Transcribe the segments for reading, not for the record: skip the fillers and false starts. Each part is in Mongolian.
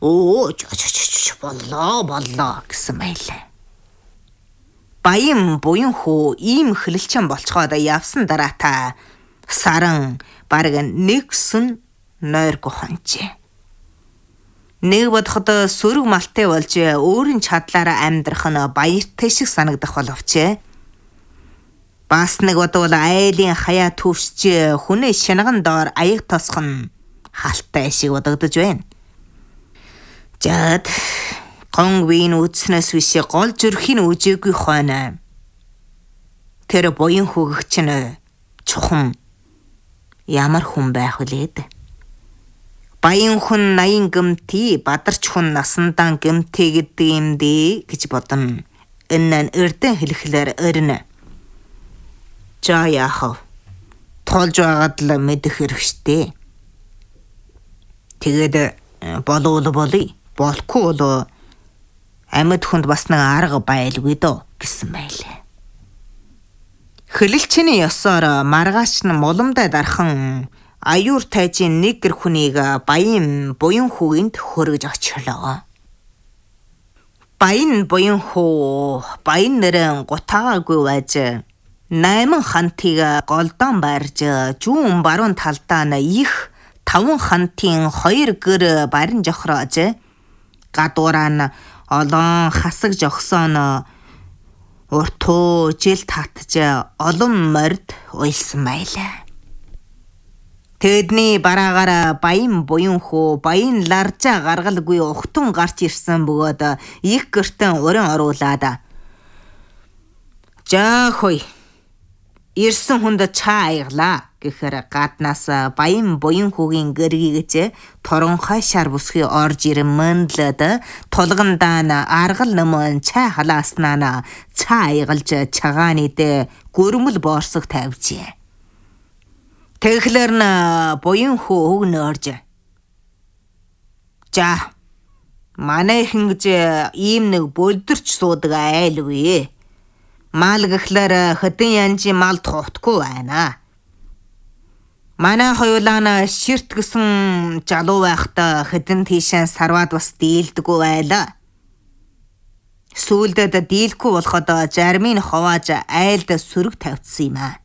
Оо боллоо гэсэн байлаа. Баян буян хүү ийм хөлөлчөн болцоход явсан дараа та саран бараг нэгсэн нойрго хончээ. Нэг бодоход сөрөг малтай болж өөрийн чадлаараа амьдрах нь баяртай шиг санагдах боловч бас нэг бодвол айлын хаяа төвсч хүнээ шинган доор аяг тосох нь халтай шиг бодогдож байна. Жад гонгвийн үдснээс биш гол зүрхийн үжээгүй хойно. Тэр буян хүүгч нь чухам ямар хүн байх вүлээд. Баян хүн 80 гэмти, бадарч хүн насандан гэмти гэдэг юм дээ гэж бодно. Энэ нь эрдэн хэлэхлээр өрнө. За яахав. Тулж байгаад л мэдэх хэрэгтэй. Тэгээд болов болъё. Болохгүй бол амьд хүнд бас нэг арга байлгүй дөө гэсэн байлээ. Хөлөлчний ёсоор маргааш нь мулумдаа дархан аюур тайжийн нэг гэр хүнийг баян буян хүүгэнд хөргөж очлоо. Баян буян хүү баян нэрэн гутаагаагүй байж 8 хантыг голдон барьж зүүн баруун талдаа нь их 5 хантын 2 гэр барин жохроож гадуураа нь олон хасаг жогсоон уртуу жил татж олон морд уйлсан байлаа. Тэдний бараагаар баян буян хүү баян ларжаа гаргалгүй ухтун гарч ирсэн бөгөөд их гэртэн уран оруулаад жаахой ирсэн хүнд чаа аяглаа гэхээр гаднаас баян буян хүүгийн гэргийгч торонхой шар бүсгүй орж ирмэнлээд тулгандаа нь аргал нэмэн чаа халааснаа нь цаа аягалж чагаанид гөрмөл боорсог тавьжээ. Тэгэхлээр нь буян хүү өгнө орж. За манай хингэж ийм нэг бөлдөрч суудаг айлгүй. Мал гэхлээр хөдөн янжийн мал тухтгүй байна. Манай хоёулаа ширт гэсэн жалуу байхдаа хөдөн тийшээ сарваад бас дийлдэггүй байлаа. Сүүлдээд дийлэхгүй болоход жармын ховааж айлд сүрэг тавьчихсан юм аа.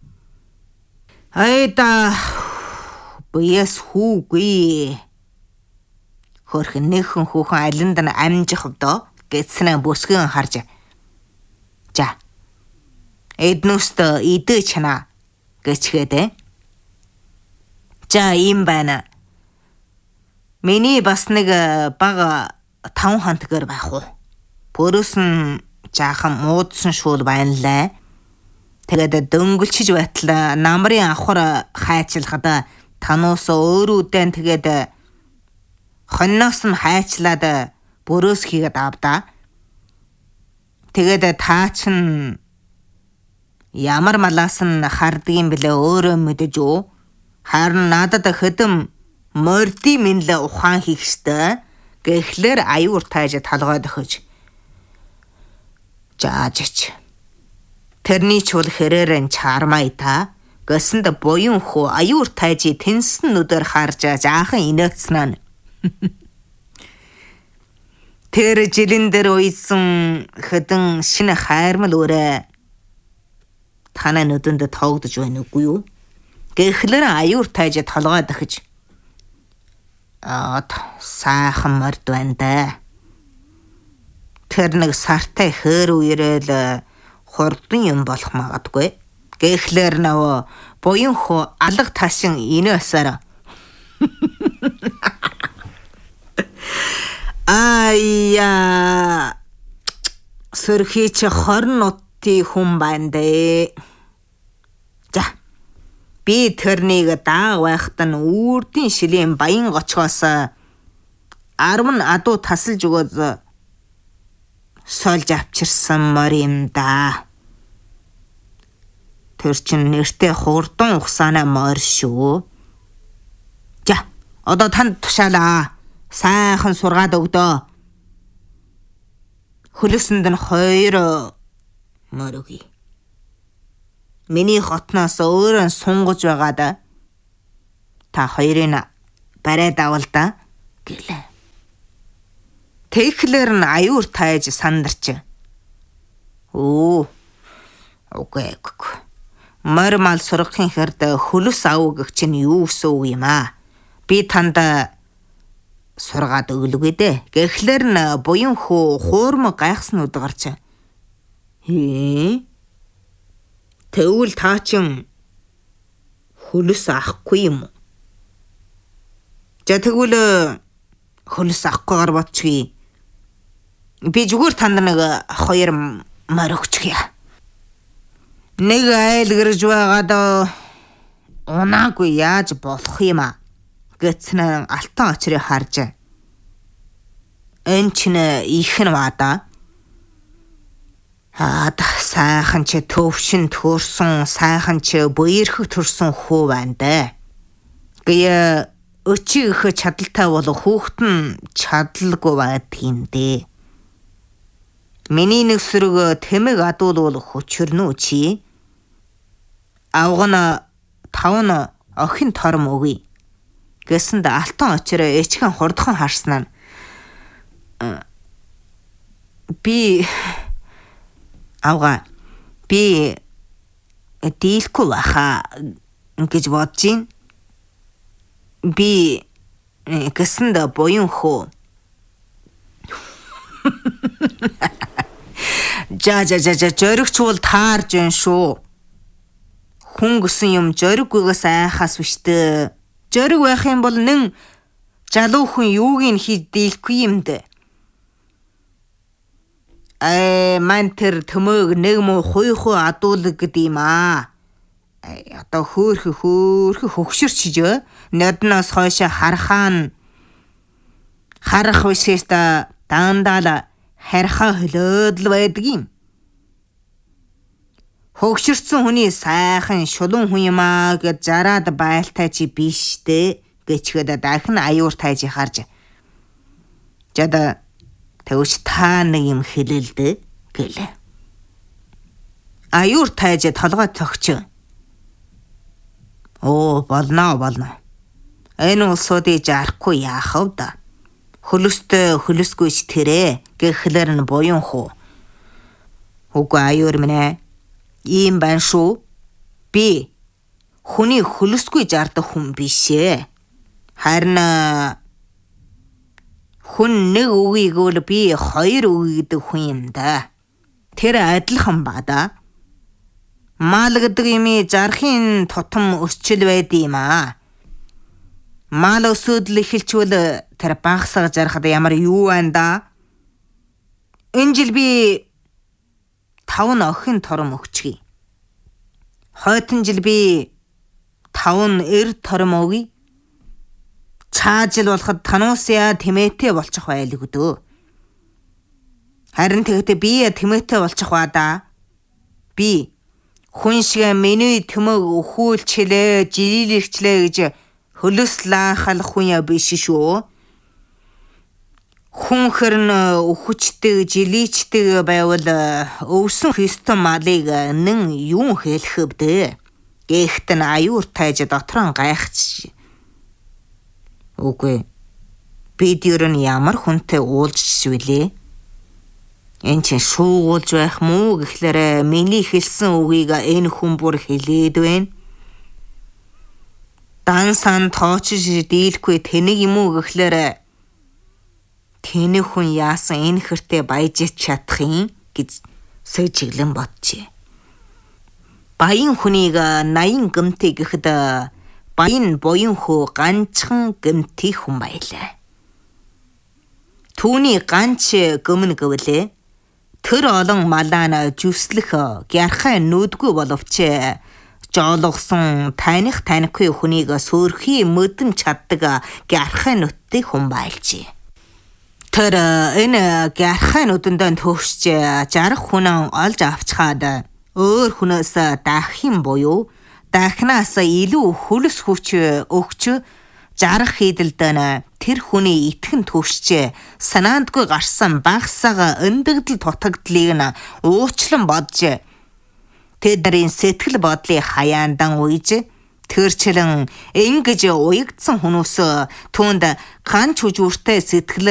Айда биес хүүгүй. Хөрхөн нэхэн хүүхэн алинд нь амжих вдоо гэцнэ бүсгэн харж. За. Эднүст идэ чана гэчгээд. За ийм байна. Миний бас нэг бага 5 хантгаар байх уу. Пөрөөс нь жаахан муудсан шуул байна лээ. Тэгээд дөнгөлчж байтал намрын авахар хайчлахад тануус өөрүүдэн тэгээд хонноос нь хайчлаад бөрөөс хийгээд авдаа. Тэгээд таа чин ямар малаас нь хардгийн блэ өөрөө мэдэж үү? Харин надад хөдөм морди минлэ ухаан хийхстэй гэхлээр аюур тайж талгойд өгөж. Жаажч. Тэрний чул хэрэрэн чармай та гэсэнд буян хүү аюур тайжи тэнсэн нүдээр харж жаахан инээцнаа. Тэр жилэн дээр уйсан хөдөн шинэ хайрмал өрөө танаа нүдэнд тоогдож байна үгүй юу? Гэхлээр аюур тайж толгойд өгөж. Сайхан морд байна да. Тэр нэг сартай хөр үерээл хурдан юм болох магадгүй. Гэхлээр нөгөө буян хүү алга ташин инээсээр. Ая сөрхич 20 нутгийн хүн байна дээ. За. Би тэрнийг дааг байхад нь үрдийн шилийн баян гочгоос 10 адуу тасалж өгөөд сольж авчирсан мор юм да. Тэр чин нэртэй хурдан ухсаана мор шүү. За, одоо танд тушаалаа. Сайхан сургаад өгдөө. Хөлөсөнд нь 2 мор өгье. Миний хотноос өөрөө сунгаж байгаад та хоёрын барайд авал да гэлээ. Тэгэхлээр нь аюур тааж сандарч. Үгүй. Морь мал сургахын хэрд хөлөс авах гэх чинь юу гэсэн үг юм аа? Би танд сургаад өглөгүй дээ. Гэхлээр нь буян хөө хуурмаг гайхсан удгарч. Тэгвэл та чин хөлөс авахгүй юм уу? Тэгвэл хөлөс авахгүйгээр бодчихъя. Би зүгээр танд нэг 2 морь өгчихье. Нэг айл гэрж байгаад унаагүй яаж болох юм аа? Гэцэн алтан очрыг харж. Энэ чинь их нь вада. Сайхан ч төвшин төрсөн, сайхан ч буйрхэг төрсөн хүү байна дээ. Гээ өчиг их чадaltaй бол хүүхэд нь чадалгүй байд юм дээ. Миний нэг сүрэг тэмэг адуулвал хүчрнүү чи. Авгана 5 охин тором өгье. Гэсэнд алтан очроо ичхэн хурдхан харснаа би дийлэхгүй байхаа гэж бодож байна. Би гэсэнд буян хөө. Жоригч бол таарж байна шүү. Хүн гэсэн юм жориггүйгээс айхаас биштэй. Жориг байх юм бол нэн жалуу хүн юуг нь хийж дийлэхгүй юм дээ. Ман тэр төмөөг нэг муу хуйхуу адуулаг гэдэг юм аа. Одоо хөөхө хөгшөрчж нодноос хойш харах вишээста дандаа харихаа хөлөөд л байдаг юм. Хөгшөрсөн хүний сайхан шулуун хүн юм аа гэж зараад байлтай чи биш дээ гэчгээд дахин аюур тааж харж. Тэгвч та нэг юм хэлэлдэ гэлээ. Аюур тааж толгой цогч. Болно. Энэ улсуудыг жарахгүй яах вэ да? Хөлөсгүйч тэрэ гэхлээр нь буян хуу. Үгүй аюур минь ийм байна шүү. Би хүний хөлөсгүй жардах хүн бишээ. Харин хүн нэг үгийг бол би 2 үг гэдэг хүн юм да. Тэр адилхан бада. Мал гэдэг юмий зархын тутам өсчл байд юм аа. Мал өсөдл эхэлчвэл тэр багсаг жарахад ямар юу байна да? Энэ жил би 5 охин тором өгчихье. Хойтон жил би 5 тором өгье. Цаажил болоход тануусяа тэмээтэй болчих байлгүй дөө. Харин тэгэхдээ би тэмээтэй болчих баада. Би хүн шиг миний төмөг өхүүлчлээ, жилилэгчлээ гэж хөлөслаахал хүн биш шүү. Хүн хэрн өхөчтэй, жиличтэй байвал өвсөн Христос малыг нэн юу хэлэх вэ? Гэхт нь аюур тааж дотроо гайхчих. Үгүй. Бид ер нь ямар хүнтэй уулзч вүлээ? Энд чинь шуугуулж байх мүү гэхлээр миний хэлсэн үгийг энэ хүн бүр хэлээд байна. Дан сан тоочж дийлэхгүй тэнийг юм уу гэхлээр тэний хүн яасан энэ хэртэй баяж чадах юм гэж сөжиглэн бодчихъя. Баян хүнийг 80 гэмтэй гэхэд баян буян хөө ганцхан гэмтэй хүн байлаа. Түүний ганц гэмн гэвлээ тэр олон малаана жүслэх гярхай нүдгүй боловч жоологсон танихгүй хүнийг сүрхий мэдэн чаддаг гярхай нүдтэй хүн байлжээ. Тэр энэ гярхай нүдэндээ төвшж 60 хүнээ олж авчхаад өөр хүнээс дахин буюу дахнаас илүү хөлс хүч өгч 60 хийдэлдэн тэр хүний итгэн төвшж санаандгүй гарсан багсаага өндөгдөл тутагдлыг нь уучлан бодж тэдний сэтгэл бодлыг хаяандан уйж тэрчлэн ингэж уягдсан хүмүүс түүнд ганч хүжүүртэй сэтгэл